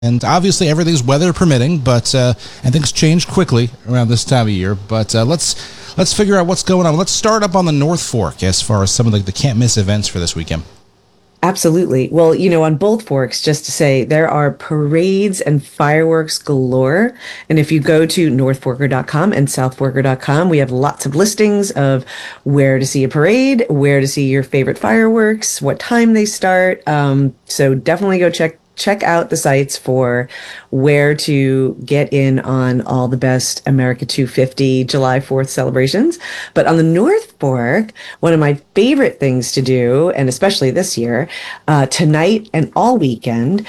And obviously, everything's weather permitting, but and things change quickly around this time of year. But let's figure out what's going on. Let's start up on the North Fork as far as some of the can't miss events for this weekend. Absolutely. Well, on both forks, just to say, there are parades and fireworks galore. And if you go to northforker.com and southforker.com, we have lots of listings of where to see a parade, where to see your favorite fireworks, what time they start. So definitely go check out the sites for where to get in on all the best America 250 July 4th celebrations. But on the North Fork, one of my favorite things to do, and especially this year, tonight and all weekend,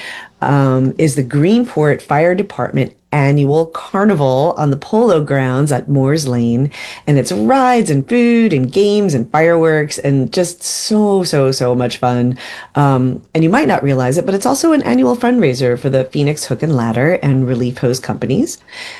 is the Greenport Fire Department annual carnival on the Polo Grounds at Moores Lane. And it's rides and food and games and fireworks and just so much fun. And you might not realize it, but it's also an annual fundraiser for the Phoenix Hook and Ladder and Relief Hose companies.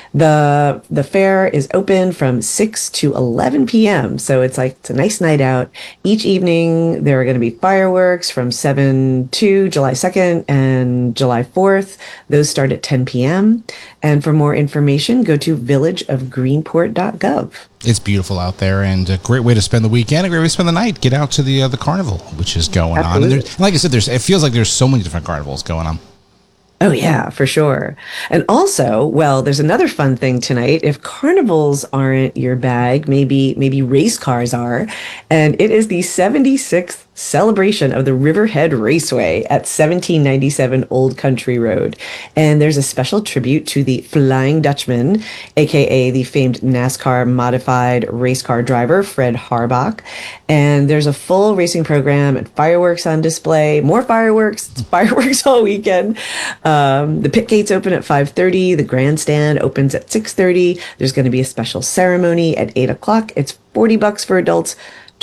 The fair is open from 6 to 11 p.m. So it's a nice night out. Each evening, there are going to be fireworks from 7 to July 2nd and July 4th. Those start at 10 p.m. And for more information, go to villageofgreenport.gov. It's beautiful out there, and a great way to spend the weekend, a great way to spend the night. Get out to the carnival, which is going on. And like I said, it feels like there's so many different carnivals going on. Oh, yeah, for sure. And also, well, there's another fun thing tonight. If carnivals aren't your bag, maybe race cars are. And it is the 76th celebration of the Riverhead Raceway at 1797 Old Country Road. And there's a special tribute to the Flying Dutchman, aka the famed NASCAR modified race car driver, Fred Harbach. And there's a full racing program and fireworks on display. More fireworks, fireworks all weekend. The pit gates open at 5:30. The grandstand opens at 6:30. There's going to be a special ceremony at 8 o'clock. It's $40 for adults,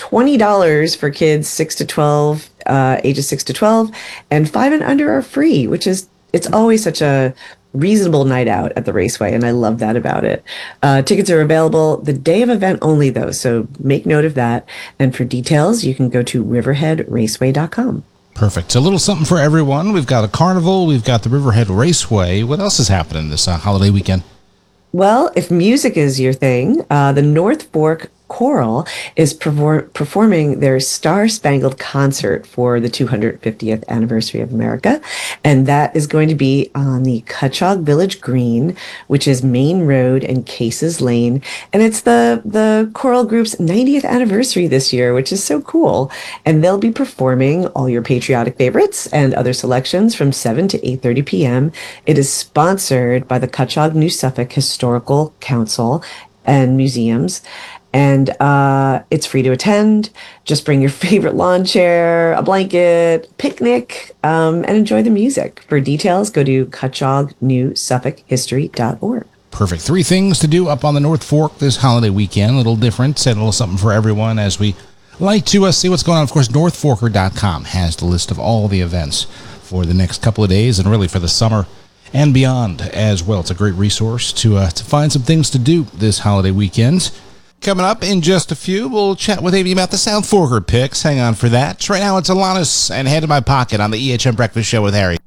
$20 for kids 6 to 12, ages 6 to 12, and 5 and under are free, it's always such a reasonable night out at the raceway, and I love that about it. Tickets are available the day of event only, though, so make note of that. And for details, you can go to riverheadraceway.com. Perfect. A little something for everyone. We've got a carnival. We've got the Riverhead Raceway. What else is happening this holiday weekend? Well, if music is your thing, the North Fork Choral is performing their Star Spangled Concert for the 250th anniversary of America. And that is going to be on the Cutchogue Village Green, which is Main Road and Cases Lane. And it's the choral group's 90th anniversary this year, which is so cool. And they'll be performing all your patriotic favorites and other selections from 7 to 8:30 p.m. It is sponsored by the Cutchogue New Suffolk Historical Council and Museums. And it's free to attend. Just bring your favorite lawn chair, a blanket, picnic, and enjoy the music. For details, go to cutchogue.newsuffolkhistory.org. Perfect. 3 things to do up on the North Fork this holiday weekend. A little different, and a little something for everyone as we like to see what's going on. Of course, northforker.com has the list of all the events for the next couple of days and really for the summer and beyond as well. It's a great resource to find some things to do this holiday weekend. Coming up in just a few, we'll chat with Amy about the South Forker picks. Hang on for that. Right now, it's Alanis and Hand in My Pocket on the EHM Breakfast Show with Harry.